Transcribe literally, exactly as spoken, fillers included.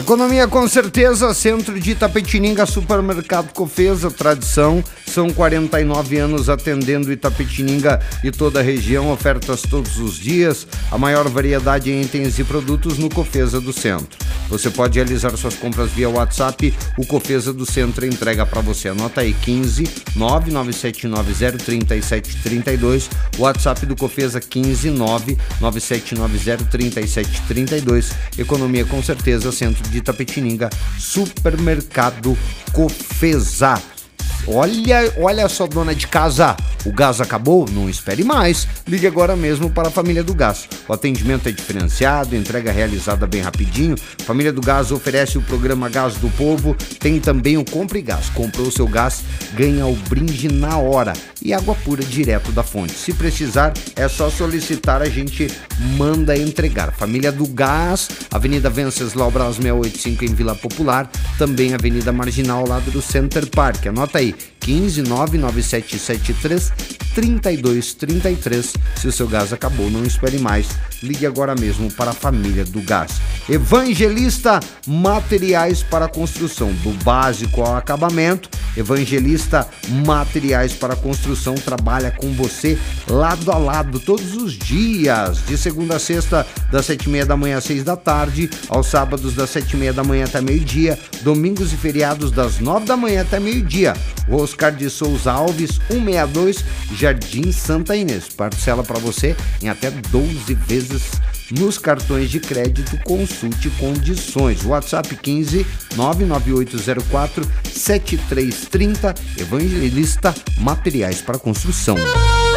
Economia com certeza, Centro de Itapetininga, Supermercado Cofesa, tradição, são quarenta e nove anos atendendo Itapetininga e toda a região, ofertas todos os dias, a maior variedade em itens e produtos no Cofesa do Centro. Você pode realizar suas compras via WhatsApp, o Cofesa do Centro entrega para você. Anota aí, quinze, nove nove sete nove zero, três sete três dois, WhatsApp do Cofesa quinze, nove nove sete nove zero, três sete três dois, Economia com certeza, Centro de Itapetininga, Supermercado Cofesa. Olha, olha só, dona de casa, o gás acabou? Não espere mais. Ligue agora mesmo para a Família do Gás. O atendimento é diferenciado, entrega realizada bem rapidinho. Família do Gás oferece o programa Gás do Povo, tem também o Compre Gás. Comprou o seu gás, ganha o brinde na hora e água pura direto da fonte. Se precisar, é só solicitar, a gente manda entregar. Família do Gás, Avenida Venceslau Braz seiscentos e oitenta e cinco em Vila Popular, também Avenida Marginal, ao lado do Center Park. Anota aí, quinze, nove nove sete sete três, três dois três três. Se o seu gás acabou, não espere mais. Ligue agora mesmo para a Família do Gás. Evangelista Materiais para Construção, do básico ao acabamento. Evangelista Materiais para Construção trabalha com você lado a lado todos os dias, de segunda a sexta, das sete e meia da manhã às seis da tarde, aos sábados das sete e meia da manhã até meio-dia, domingos e feriados das nove da manhã até meio-dia. Oscar de Souza Alves, cento e sessenta e dois, Jardim Santa Inês. Parcela para você em até doze vezes nos cartões de crédito, consulte condições. WhatsApp quinze, nove nove oito zero quatro, sete três três zero, Evangelista Materiais para Construção.